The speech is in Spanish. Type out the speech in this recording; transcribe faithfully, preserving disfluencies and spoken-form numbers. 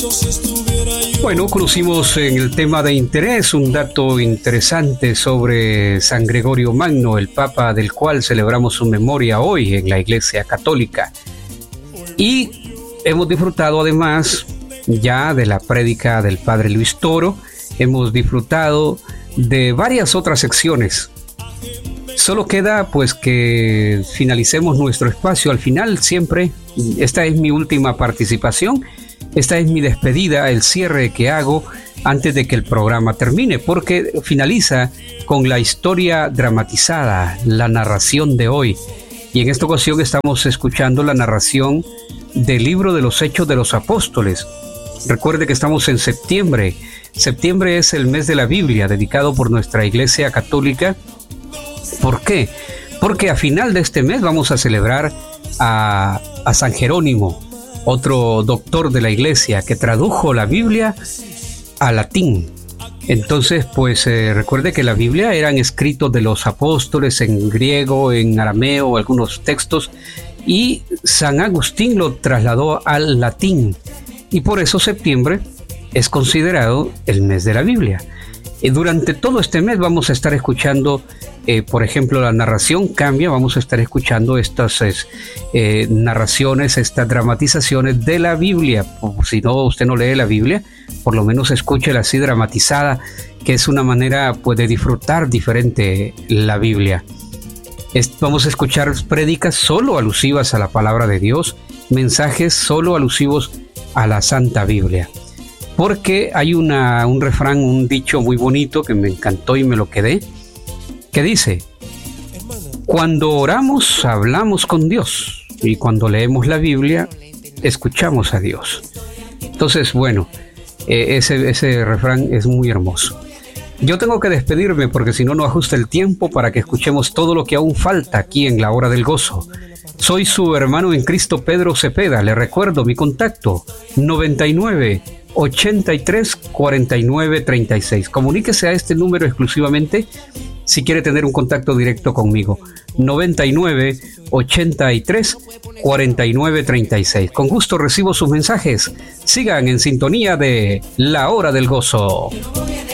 Bueno, conocimos en el tema de interés un dato interesante sobre San Gregorio Magno, el Papa del cual celebramos su memoria hoy en la Iglesia Católica. Y hemos disfrutado además ya de la prédica del Padre Luis Toro, hemos disfrutado de varias otras secciones. Solo queda pues que finalicemos nuestro espacio. Al final siempre, esta es mi última participación. Esta es mi despedida, el cierre que hago antes de que el programa termine, porque finaliza con la historia dramatizada, la narración de hoy. Y en esta ocasión estamos escuchando la narración del libro de los Hechos de los Apóstoles. Recuerde que estamos en septiembre. Septiembre es el mes de la Biblia, dedicado por nuestra Iglesia Católica. ¿Por qué? Porque a final de este mes vamos a celebrar a, a San Jerónimo, otro doctor de la Iglesia que tradujo la Biblia al latín. Entonces, pues eh, recuerde que la Biblia eran escritos de los apóstoles en griego, en arameo, algunos textos, y San Agustín lo trasladó al latín. Y por eso septiembre es considerado el mes de la Biblia. Y durante todo este mes vamos a estar escuchando, eh, por ejemplo, la narración cambia, vamos a estar escuchando estas eh, narraciones, estas dramatizaciones de la Biblia. Si no, usted no lee la Biblia, por lo menos escúchela así dramatizada, que es una manera pues, de disfrutar diferente la Biblia. Es, vamos a escuchar prédicas solo alusivas a la palabra de Dios, mensajes solo alusivos a la Santa Biblia. Porque hay una, un refrán, un dicho muy bonito que me encantó y me lo quedé, que dice: cuando oramos, hablamos con Dios, y cuando leemos la Biblia, escuchamos a Dios. Entonces, bueno, eh, ese, ese refrán es muy hermoso. Yo tengo que despedirme porque si no, no ajusta el tiempo para que escuchemos todo lo que aún falta aquí en la Hora del Gozo. Soy su hermano en Cristo, Pedro Cepeda. Le recuerdo mi contacto, noventa y nueve, ochenta y tres, cuarenta y nueve, treinta y seis. Comuníquese a este número exclusivamente si quiere tener un contacto directo conmigo. noventa y nueve, ochenta y tres, cuarenta y nueve, treinta y seis. Con gusto recibo sus mensajes. Sigan en sintonía de La Hora del Gozo.